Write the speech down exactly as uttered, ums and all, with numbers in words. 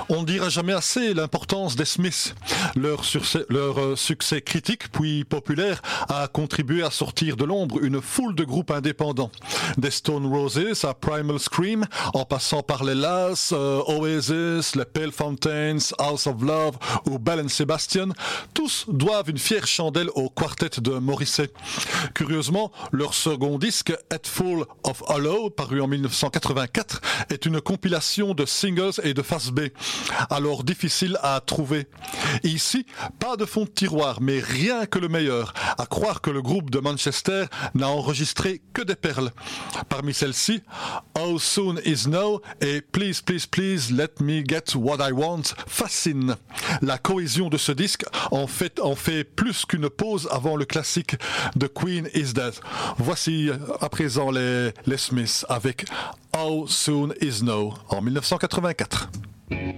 On ne dira jamais assez l'importance des Smiths. Leur, succès, leur euh, succès critique puis populaire a contribué à sortir de l'ombre une foule de groupes indépendants. Des Stone Roses à Primal Scream, en passant par les Las, euh, Oasis, les Pale Fountains, House of Love ou Bell and Sebastian, tous doivent une fière chandelle au quartet de Morrissey. Curieusement, leur second disque, Head Full of Hollow, paru en dix-neuf cent quatre-vingt-quatre, est une compilation de singles et de faces B, alors difficile à trouver. Ici, pas de fond de tiroir, mais rien que le meilleur, à croire que le groupe de Manchester n'a enregistré que des perles. Parmi celles-ci, How Soon Is Now et Please Please Please Let Me Get What I Want fascinent. La cohésion de ce disque en fait, en fait plus qu'une pause avant le classique The Queen Is Dead. Voici à présent les, les Smiths avec How Soon Is Now en dix-neuf cent quatre-vingt-quatre.